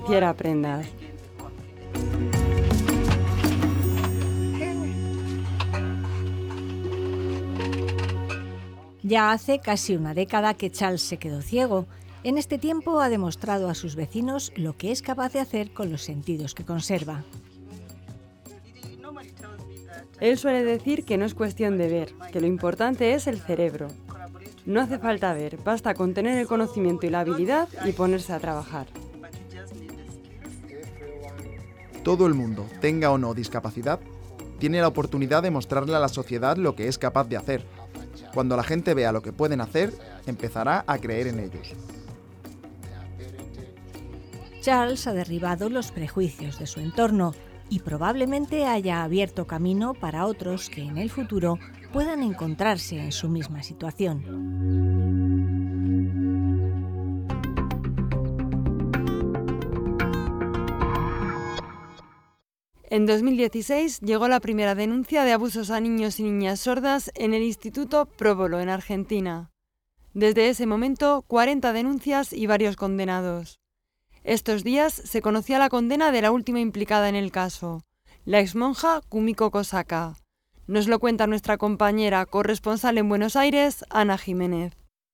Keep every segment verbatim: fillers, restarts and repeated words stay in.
hiciera prendas. Ya hace casi una década que Charles se quedó ciego. En este tiempo ha demostrado a sus vecinos lo que es capaz de hacer con los sentidos que conserva. Él suele decir que no es cuestión de ver, que lo importante es el cerebro. No hace falta ver, basta con tener el conocimiento y la habilidad y ponerse a trabajar. Todo el mundo, tenga o no discapacidad, tiene la oportunidad de mostrarle a la sociedad lo que es capaz de hacer. Cuando la gente vea lo que pueden hacer, empezará a creer en ellos. Charles ha derribado los prejuicios de su entorno y probablemente haya abierto camino para otros que en el futuro puedan encontrarse en su misma situación. En dos mil dieciséis llegó la primera denuncia de abusos a niños y niñas sordas en el Instituto Próbolo, en Argentina. Desde ese momento, cuarenta denuncias y varios condenados. Estos días se conocía la condena de la última implicada en el caso, la exmonja Kumiko Kosaka. Nos lo cuenta nuestra compañera corresponsal en Buenos Aires, Ana Jiménez.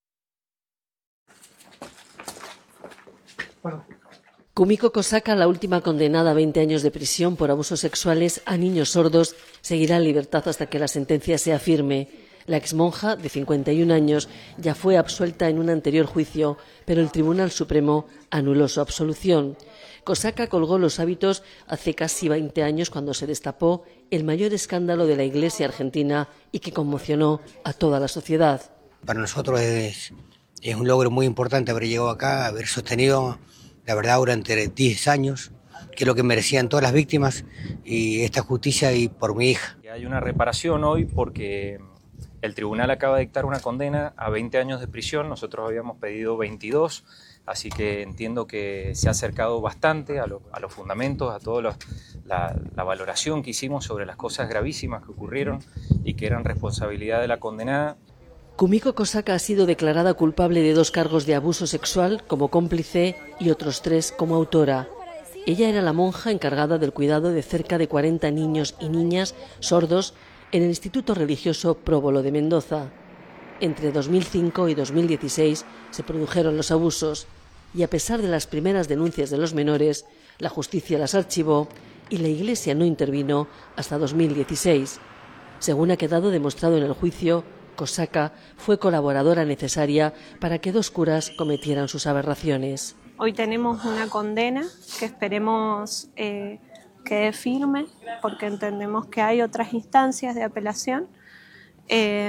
Kumiko Kosaka, la última condenada a veinte años de prisión por abusos sexuales a niños sordos, seguirá en libertad hasta que la sentencia sea firme. La exmonja, de cincuenta y un años, ya fue absuelta en un anterior juicio, pero el Tribunal Supremo anuló su absolución. Kosaka colgó los hábitos hace casi veinte años cuando se destapó el mayor escándalo de la Iglesia argentina y que conmocionó a toda la sociedad. Para nosotros es, es un logro muy importante haber llegado acá, haber sostenido la verdad durante diez años, que es lo que merecían todas las víctimas, y esta justicia y por mi hija. Hay una reparación hoy porque el tribunal acaba de dictar una condena a veinte años de prisión, nosotros habíamos pedido veintidós, así que entiendo que se ha acercado bastante a, lo, a los fundamentos, a toda la, la valoración que hicimos sobre las cosas gravísimas que ocurrieron y que eran responsabilidad de la condenada. Kumiko Kosaka ha sido declarada culpable de dos cargos de abuso sexual como cómplice y otros tres como autora. Ella era la monja encargada del cuidado de cerca de cuarenta niños y niñas sordos en el Instituto Religioso Próbolo de Mendoza. Entre dos mil cinco y dos mil dieciséis se produjeron los abusos y a pesar de las primeras denuncias de los menores, la justicia las archivó y la Iglesia no intervino hasta dos mil dieciséis. Según ha quedado demostrado en el juicio, Kosaka fue colaboradora necesaria para que dos curas cometieran sus aberraciones. Hoy tenemos una condena que esperemos eh, quede firme, porque entendemos que hay otras instancias de apelación, eh,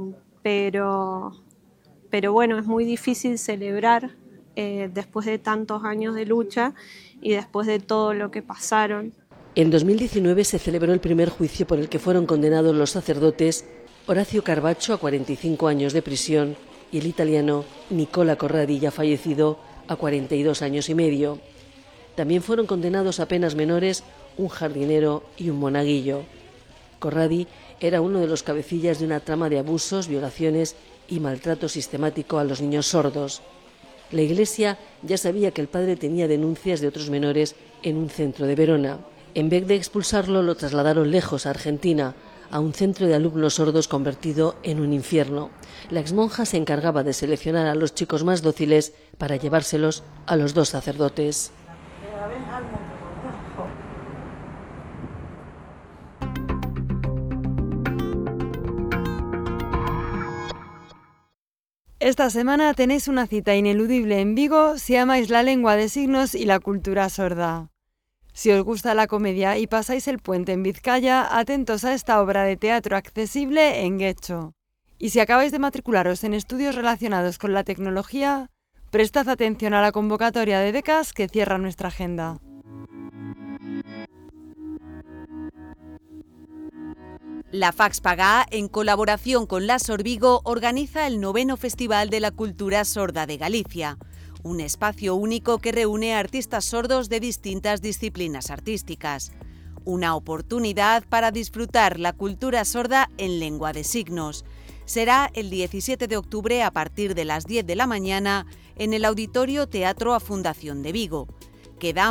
pero, pero bueno, es muy difícil celebrar eh, después de tantos años de lucha y después de todo lo que pasaron. En dos mil diecinueve se celebró el primer juicio por el que fueron condenados los sacerdotes Horacio Carvacho a cuarenta y cinco años de prisión y el italiano Nicola Corradi, ya fallecido, a cuarenta y dos años y medio. También fueron condenados a penas menores un jardinero y un monaguillo. Corradi era uno de los cabecillas de una trama de abusos, violaciones y maltrato sistemático a los niños sordos. La Iglesia ya sabía que el padre tenía denuncias de otros menores en un centro de Verona. En vez de expulsarlo, lo trasladaron lejos, a Argentina, a un centro de alumnos sordos convertido en un infierno. La exmonja se encargaba de seleccionar a los chicos más dóciles para llevárselos a los dos sacerdotes. Esta semana tenéis una cita ineludible en Vigo si amáis la lengua de signos y la cultura sorda. Si os gusta la comedia y pasáis el puente en Vizcaya, atentos a esta obra de teatro accesible en Guecho. Y si acabáis de matricularos en estudios relacionados con la tecnología, prestad atención a la convocatoria de becas que cierra nuestra agenda. La FAXPAGA, en colaboración con la Sorvigo, organiza el noveno Festival de la Cultura Sorda de Galicia, un espacio único que reúne a artistas sordos de distintas disciplinas artísticas. Una oportunidad para disfrutar la cultura sorda en lengua de signos. Será el diecisiete de octubre a partir de las diez de la mañana en el Auditorio Teatro a Fundación de Vigo. Quedamos